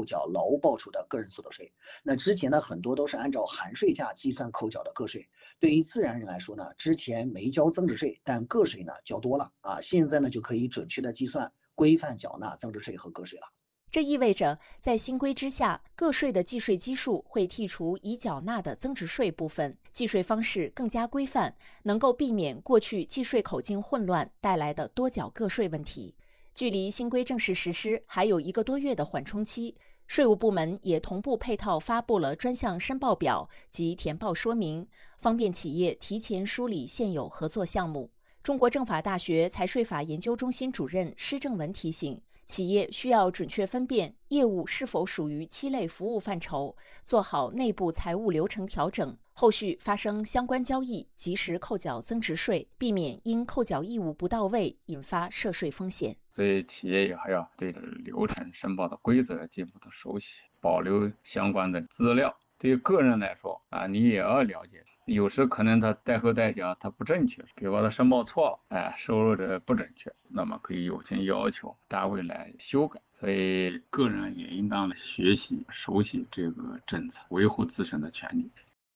缴劳务报酬的个人所得税。那之前呢，很多都是按照含税价计算扣缴的个税。对于自然人来说呢，之前没交增值税，但个税呢交多了啊，现在呢就可以准确的计算、规范缴纳增值税和个税了。 这意味着，在新规之下，个税的计税基数会剔除已缴纳的增值税部分，计税方式更加规范，能够避免过去计税口径混乱带来的多缴个税问题。距离新规正式实施还有1个多月的缓冲期，税务部门也同步配套发布了专项申报表及填报说明，方便企业提前梳理现有合作项目。中国政法大学财税法研究中心主任施正文提醒，企业需要准确分辨业务是否属于7类服务范畴，做好内部财务流程调整，后续发生相关交易及时扣缴增值税，避免因扣缴义务不到位引发涉税风险。 所以企业也还要对流程申报的规则进一步的熟悉，保留相关的资料。对于个人来说你也要了解，有时可能他代扣代缴他不正确，比如说他申报错了，收入的不准确，那么可以有权要求单位来修改。所以个人也应当学习熟悉这个政策，维护自身的权利。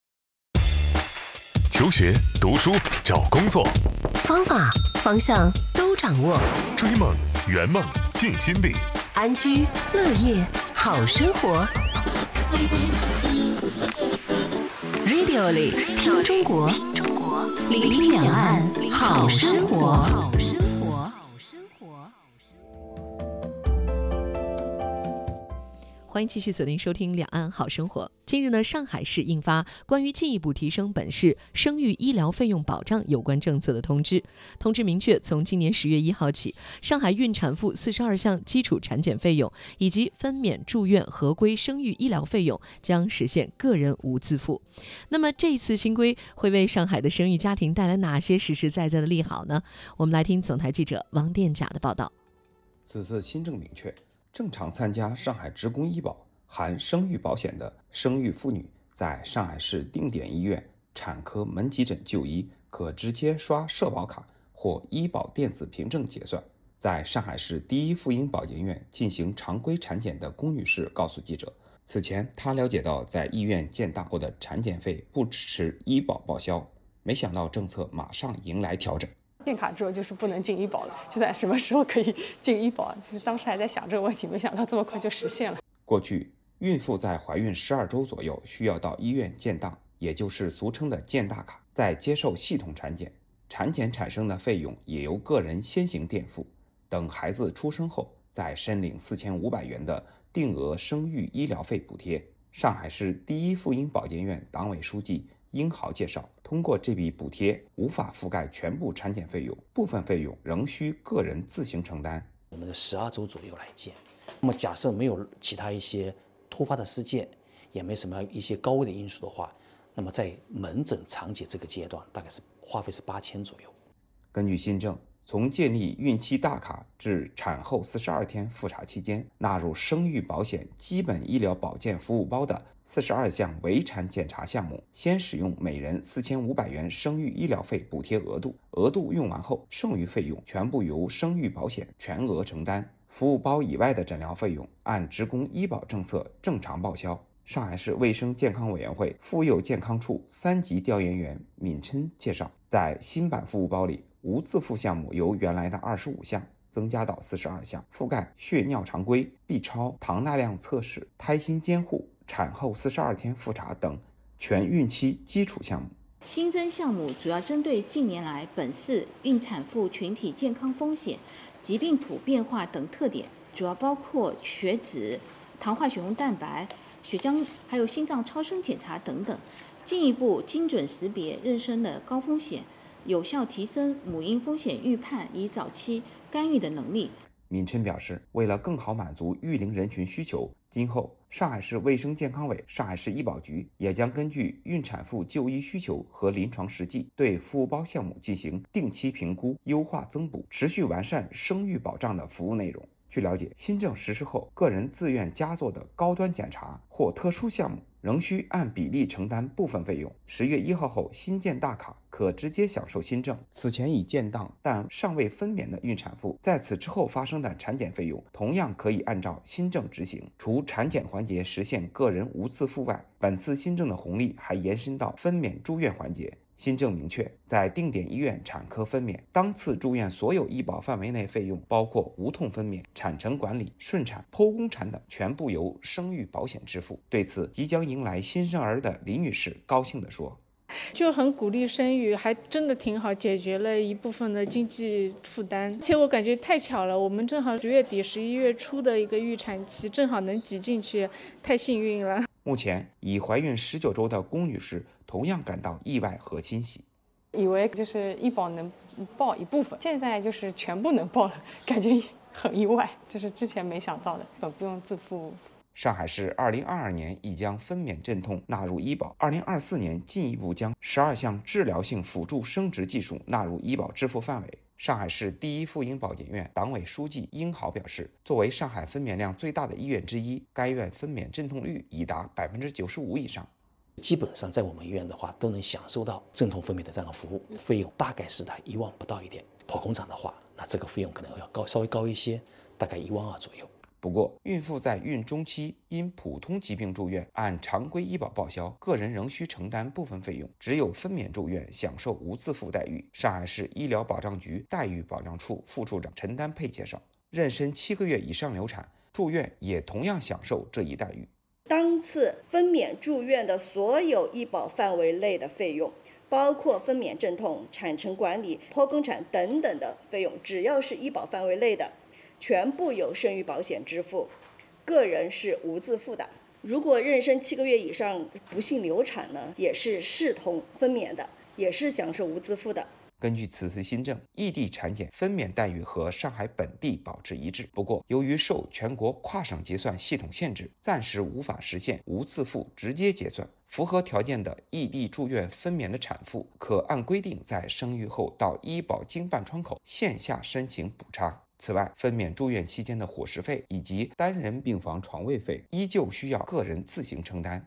求学、读书、找工作， 方法、方向都掌握， 追梦、圆梦、尽心力， 安居乐业好生活。Radio 里听中国，聆听两岸好生活。 欢迎继续锁定收听两岸好生活。近日呢，上海市印发关于进一步提升本市生育医疗费用保障有关政策的通知。通知明确，从今年10月1号起，上海孕产妇42项基础产检费用以及分娩住院合规生育医疗费用将实现个人无自付。那么这一次新规会为上海的生育家庭带来哪些实实在在的利好呢？我们来听总台记者王殿甲的报道。 此次新政明确，正常参加上海职工医保含生育保险的生育妇女，在上海市定点医院产科门急诊就医，可直接刷社保卡或医保电子凭证结算。在上海市第一妇婴保健院进行常规产检的龚女士告诉记者，此前她了解到在医院建大后的产检费不支持医保报销，没想到政策马上迎来调整。 建卡之后就是不能进医保了，就在什么时候可以进医保？就是当时还在想这个问题，没想到这么快就实现了。 过去，孕妇在怀孕12周左右需要到医院建档，也就是俗称的建大卡，再接受系统产检，产检产生的费用也由个人先行垫付，等孩子出生后再申领4500元的定额生育医疗费补贴。上海市第一妇婴保健院党委书记殷豪介绍，通过这笔补贴无法覆盖全部产检费用，部分费用仍需个人自行承担。 我们的12周左右来建，那么假设没有其他一些突发的事件，也没什么一些高危的因素的话，那么在门诊常检这个阶段，大概是花费是8000左右。 根据新政，从建立孕期大卡至产后42天复查期间，纳入生育保险基本医疗保健服务包的42项围产检查项目，先使用每人4500元生育医疗费补贴额度，额度用完后，剩余费用全部由生育保险全额承担。服务包以外的诊疗费用按职工医保政策正常报销。上海市卫生健康委员会妇幼健康处3级调研员闵琛介绍，在新版服务包里，无自付项目由原来的25项增加到42项，覆盖血尿常规、B 超、糖耐量测试、胎心监护、产后42天复查等全孕期基础项目。 新增项目主要针对近年来本市孕产妇群体健康风险、疾病谱变化等特点，主要包括血脂、糖化血红蛋白、血浆，还有心脏超声检查等等，进一步精准识别妊娠的高风险，有效提升母婴风险预判与早期干预的能力。 闵琛表示，为了更好满足育龄人群需求，今后上海市卫生健康委、上海市医保局也将根据孕产妇就医需求和临床实际，对服务包项目进行定期评估、优化增补，持续完善生育保障的服务内容。据了解，新政实施后，个人自愿加做的高端检查或特殊项目仍需按比例承担部分费用。10月1号后新建大卡可直接享受新政。此前已建档但尚未分娩的孕产妇，在此之后发生的产检费用同样可以按照新政执行。除产检环节实现个人无自付外，本次新政的红利还延伸到分娩住院环节。新政明确，在定点医院产科分娩，当次住院所有医保范围内费用，包括无痛分娩、产程管理、顺产、剖宫产等，全部由生育保险支付。对此，即将迎来新生儿的李女士高兴地说：“ 就很鼓励生育，还真的挺好，解决了一部分的经济负担。而且我感觉太巧了，我们正好10月底、11月初的一个预产期，正好能挤进去，太幸运了。” 目前已怀孕19周的龚女士同样感到意外和欣喜， 以为就是医保能报一部分，现在就是全部能报了，感觉很意外，这是之前没想到的，本不用自付。 上海市2022年已将分娩镇痛纳入医保，2024年进一步将12项治疗性辅助生殖技术纳入医保支付范围。上海市第一妇婴保健院党委书记殷豪表示，作为上海分娩量最大的医院之一，该院分娩镇痛率已达95%以上。 基本上在我们医院的话，都能享受到镇痛分娩的这样的服务，费用大概是1万不到一点。剖宫产的话，那这个费用可能要稍微高一些，大概1万2左右。 不过，孕妇在孕中期因普通疾病住院，按常规医保报销，个人仍需承担部分费用，只有分娩住院享受无自付待遇。上海市医疗保障局待遇保障处副处长陈丹佩介绍，妊娠7个月以上流产，住院也同样享受这一待遇。 当次分娩住院的所有医保范围内的费用，包括分娩镇痛、产程管理、剖宫产等等的费用，只要是医保范围内的，全部由生育保险支付，个人是无自付的。如果妊娠7个月以上不幸流产呢，也是视同分娩的，也是享受无自付的。 根据此次新政，异地产检分娩待遇和上海本地保持一致。不过，由于受全国跨省结算系统限制，暂时无法实现无自付直接结算。符合条件的异地住院分娩的产妇，可按规定在生育后到医保经办窗口线下申请补差。此外，分娩住院期间的伙食费以及单人病房床位费，依旧需要个人自行承担。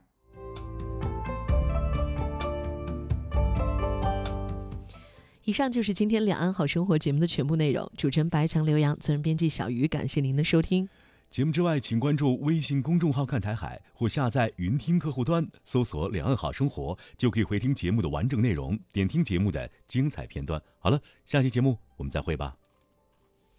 以上就是今天两岸好生活节目的全部内容。主持人白强、刘洋，责任编辑小鱼，感谢您的收听。 节目之外，请关注微信公众号看台海，或下载云听客户端，搜索两岸好生活，就可以回听节目的完整内容，点听节目的精彩片段。好了，下期节目我们再会吧。